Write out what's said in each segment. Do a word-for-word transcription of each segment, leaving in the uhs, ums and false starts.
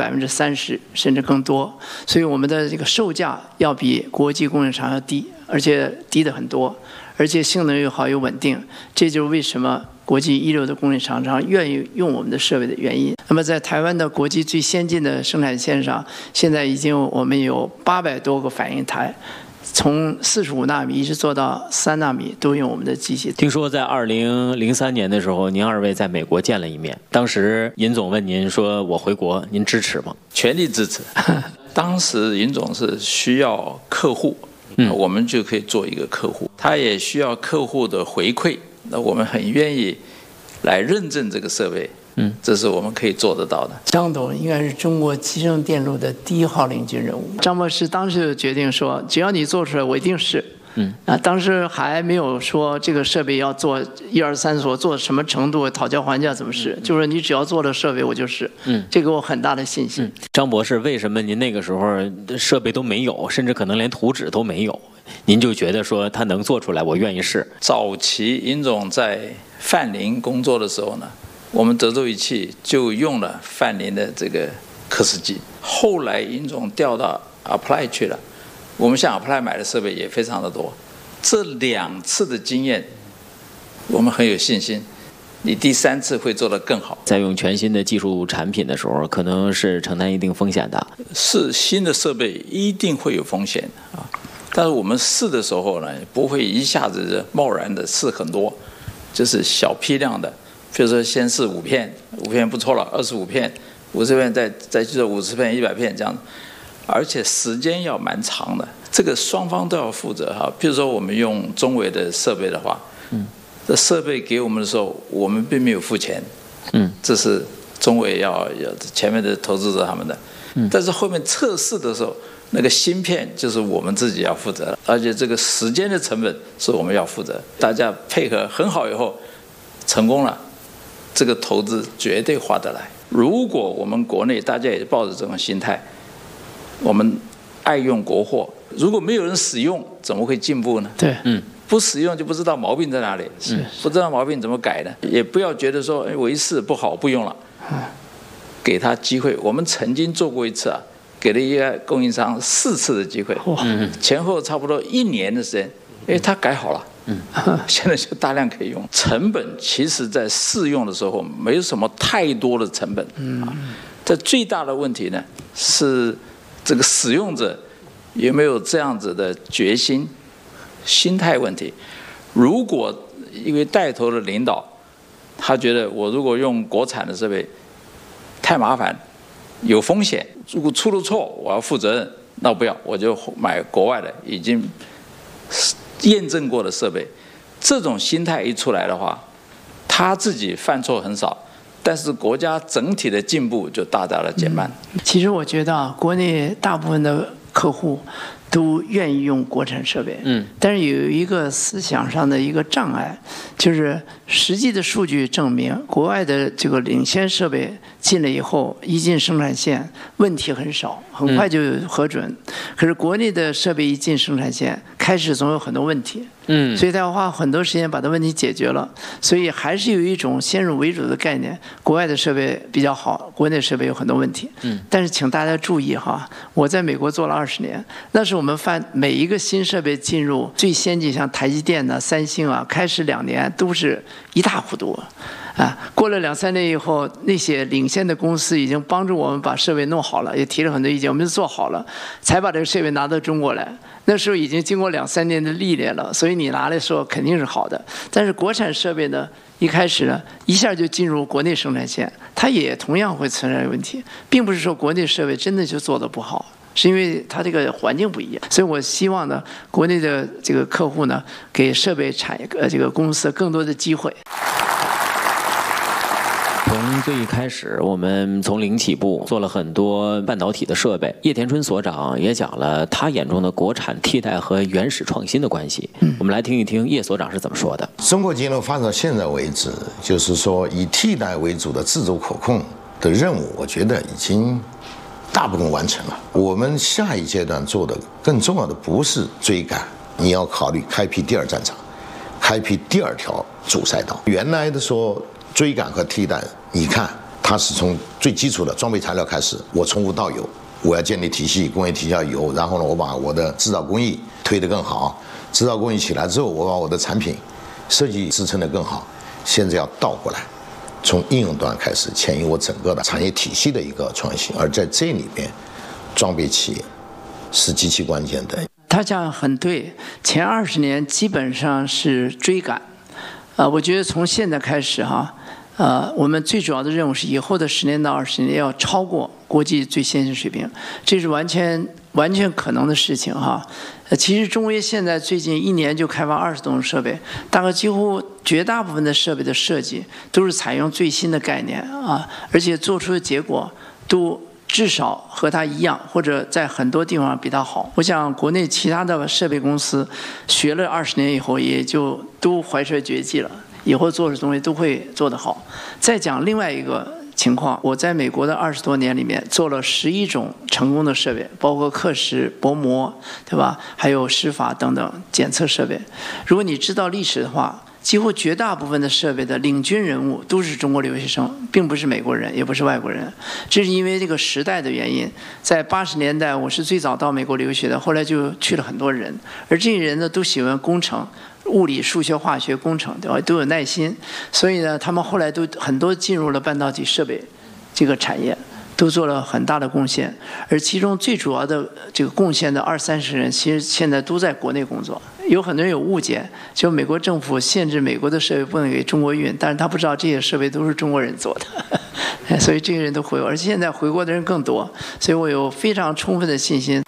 百分之三十甚至更多，所以我们的这个售价要比国际供应商要低，而且低的很多，而且性能又好又稳定，这就是为什么国际一流的供应厂商愿意用我们的设备的原因。那么在台湾的国际最先进的生产线上，现在已经我们有八百多个反应台，从四十五纳米一直做到三纳米，都用我们的机器。 听说在二零零三年的时候，您二位在美国见了一面，当时尹总问您说：“我回国，您支持吗？” 全力支持。当时尹总是需要客户，嗯，我们就可以做一个客户；他也需要客户的回馈，那我们很愿意来认证这个设备。嗯，这是我们可以做得到的。 张董应该是中国集成电路的第一号领军人物。张博士当时就决定说，只要你做出来，我一定是。嗯，啊，当时还没有说这个设备要做一二三所做什么程度，讨价还价怎么是，嗯、就是你只要做了设备，我就是。嗯，这给我很大的信心。嗯、 张博士，为什么您那个时候设备都没有，甚至可能连图纸都没有，您就觉得说他能做出来，我愿意试？ 早期尹总在范林工作的时候呢，我们德州仪器就用了范林的这个刻蚀机。后来尹总调到 Apply 去了，我们向 Apply 买的设备也非常的多。这两次的经验，我们很有信心，你第三次会做得更好。 在用全新的技术产品的时候，可能是承担一定风险的。 是新的设备一定会有风险啊，但是我们试的时候呢，不会一下子贸然的试很多，就是小批量的。比如说先试五片，五片不错了，二十五片，五十片再再去做五十片、一百片这样，而且时间要蛮长的，这个双方都要负责哈。比如说我们用中微的设备的话，嗯，这设备给我们的时候，我们并没有付钱，嗯，这是中微要要前面的投资者他们的，嗯，但是后面测试的时候，那个芯片就是我们自己要负责，而且这个时间的成本是我们要负责，大家配合很好以后，成功了。这个投资绝对划得来。如果我们国内大家也抱着这种心态，我们爱用国货，如果没有人使用，怎么会进步呢？ 对， 嗯，不使用就不知道毛病在哪里，是不知道毛病怎么改呢？也不要觉得说，哎，我一试不好，不用了，给他机会。我们曾经做过一次啊，给了一个供应商四次的机会，前后差不多一年的时间，哎，他改好了。嗯，现在就大量可以用。成本其实在试用的时候没有什么太多的成本。嗯，这最大的问题呢是这个使用者有没有这样子的决心、心态问题。如果因为带头的领导，他觉得我如果用国产的设备太麻烦、有风险，如果出了错我要负责任，那不要，我就买国外的已经验证过的设备。这种心态一出来的话，他自己犯错很少，但是国家整体的进步就大大的减慢。 嗯、其实我觉得啊，国内大部分的客户都愿意用国产设备，嗯，但是有一个思想上的一个障碍，就是实际的数据证明，国外的这个领先设备进来以后，一进生产线问题很少，很快就核准。嗯、可是国内的设备一进生产线，开始总有很多问题，嗯，所以他要花很多时间把这问题解决了。所以还是有一种先入为主的概念，国外的设备比较好，国内设备有很多问题。嗯，但是请大家注意哈，我在美国做了二十年，那是我们发每一个新设备进入最先进，像台积电呢、三星啊，开始两年都是一塌糊涂。啊，过了两三年以后，那些领先的公司已经帮助我们把设备弄好了，也提了很多意见，我们就做好了，才把这个设备拿到中国来。那时候已经经过两三年的历练了，所以你拿来的时候肯定是好的。但是国产设备呢，一开始呢，一下就进入国内生产线，它也同样会存在问题，并不是说国内设备真的就做得不好。是因为它这个环境不一样，所以我希望呢，国内的这个客户呢，给设备产业呃这个公司更多的机会。 从最一开始，我们从零起步，做了很多半导体的设备。叶田春所长也讲了他眼中的国产替代和原始创新的关系。嗯，我们来听一听叶所长是怎么说的。 中国节能发展到现在为止，就是说以替代为主的自主可控的任务，我觉得已经大部分完成了。我们下一阶段做的更重要的不是追赶，你要考虑开辟第二战场，开辟第二条主赛道。原来的说追赶和替代，你看它是从最基础的装备材料开始，我从无到有，我要建立体系，工业体系要有，然后呢，我把我的制造工艺推得更好，制造工艺起来之后，我把我的产品设计支撑得更好。现在要倒过来，从应用端开始牵引我整个的产业体系的一个创新，而在这里边，装备企业是极其关键的。 他讲很对，前二十年基本上是追赶，呃，我觉得从现在开始哈，呃，我们最主要的任务是以后的十年到二十年要超过国际最先进水平，这是完全完全可能的事情哈。呃，其实中微现在最近一年就开发二十多种设备，大概几乎绝大部分的设备的设计都是采用最新的概念啊，而且做出的结果都至少和它一样，或者在很多地方比它好。我想国内其他的设备公司学了二十年以后，也就都怀揣绝技了，以后做的东西都会做得好。再讲另外一个情况，我在美国的二十多年里面做了十一种成功的设备，包括刻蚀、薄膜，对吧？还有湿法等等检测设备。如果你知道历史的话，几乎绝大部分的设备的领军人物都是中国留学生，并不是美国人，也不是外国人。这是因为这个时代的原因。在八十年代，我是最早到美国留学的，后来就去了很多人，而这些人呢，都喜欢工程。物理、数学、化学、工程，对吧？都有耐心，所以呢，他们后来都很多进入了半导体设备这个产业，都做了很大的贡献。而其中最主要的这个贡献的二三十人，其实现在都在国内工作。有很多人有误解，就美国政府限制美国的设备不能给中国运，但是他不知道这些设备都是中国人做的，所以这些人都回国，而且现在回国的人更多，所以我有非常充分的信心。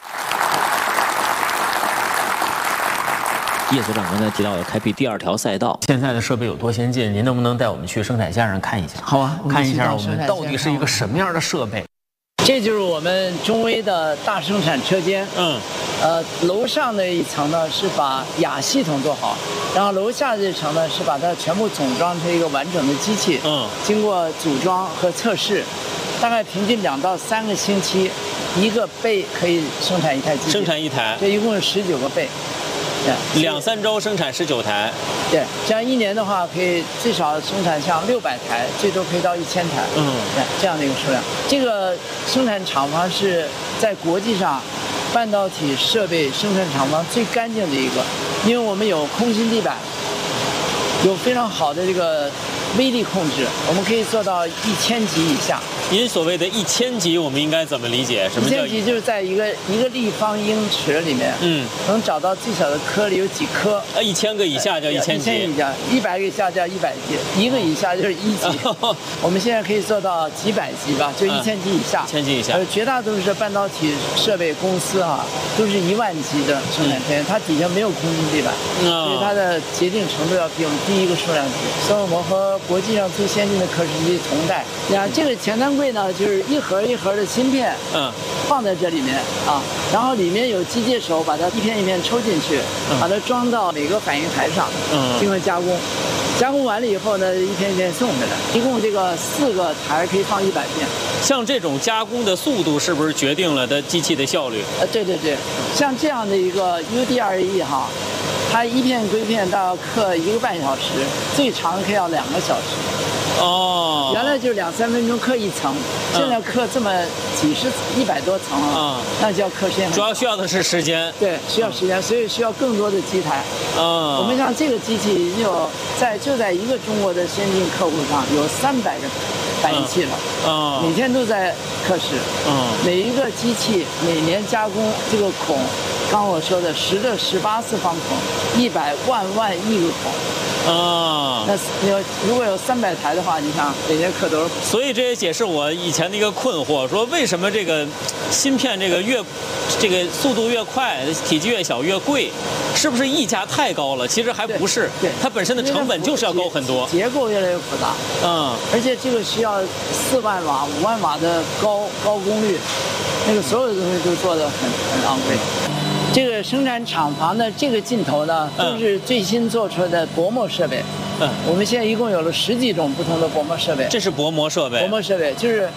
叶所长刚才提到要开辟第二条赛道，现在的设备有多先进？您能不能带我们去生产线上看一下？ 好啊， 看一下我们到底是一个什么样的设备。 这就是我们中微的大生产车间。嗯，呃，楼上那一层呢是把亚系统做好，然后楼下这层呢是把它全部总装成一个完整的机器。嗯，经过组装和测试，大概平均两到三个星期，一个倍可以生产一台机器。 生产一台， 这一共是十九个倍。 两三周生产十九台， 对，这样一年的话，可以最少生产像六百台，最多可以到一千台，嗯，这样的一个数量。这个生产厂房是在国际上半导体设备生产厂房最干净的一个，因为我们有空心地板，有非常好的这个微粒控制，我们可以做到一千级以下。 您所谓的一千级，我们应该怎么理解？什么叫一千级？就是在一个一个立方英尺里面，嗯，能找到最小的颗粒有几颗？ 呃，一千个以下叫一千级， 一千以下，一百个以下叫一百级，一个以下就是一级。我们现在可以做到几百级吧，就一千级以下。 一千级以下。 而绝大多数半导体设备公司啊，都是一万级的生产线，它底下没有空心地板，所以它的洁净程度要比我们低一个数量级。所以我们和国际上最先进的刻蚀机同代。呀，这个前端柜呢，就是一盒一盒的芯片，嗯，放在这里面啊，然后里面有机械手把它一片一片抽进去，把它装到每个反应台上，嗯，经过加工，加工完了以后呢，一片一片送回来，一共这个四个台可以放一百片。 像这种加工的速度是不是决定了它机器的效率？ 呃，对对对，像这样的一个 U D R E 哈，它一片硅片大概刻一个半小时，最长可以要两个小时。哦，原来就是两三分钟刻一层，现在刻这么几十、一百多层啊，那叫刻时间。 主要需要的是时间， 对，需要时间，所以需要更多的机台。嗯，我们像这个机器已经有在就在一个中国的先进客户上有三百个反应器了，嗯，每天都在刻蚀，嗯，每一个机器每年加工这个孔，刚我说的十的十八次方孔，一百万万亿个孔。啊，那有如果有三百台的话，你想每年刻多少？ 所以这也解释我以前的一个困惑，说为什么这个芯片这个越这个速度越快，体积越小越贵，是不是溢价太高了？其实还不是， 对， 它本身的成本就是要高很多， 结构越来越复杂，嗯，而且这个需要四万瓦、五万瓦的高高功率，那个所有的东西都做得很很昂贵。这个生产厂房的这个镜头呢，都是最新做出的薄膜设备。嗯，我们现在一共有了十几种不同的薄膜设备。 这是薄膜设备。 薄膜设备就是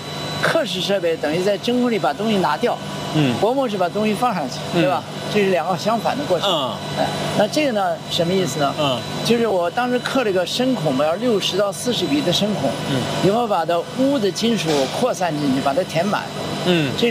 刻蚀设备等于在真空里把东西拿掉， 嗯， 薄膜是把东西放上去，对吧？这是两个相反的过程。 嗯， 哎，那这个呢，什么意思呢？ 嗯， 就是我当时刻了一个深孔嘛，要六十到四十米的深孔，嗯，以后把它钨的金属扩散进去，把它填满，嗯，这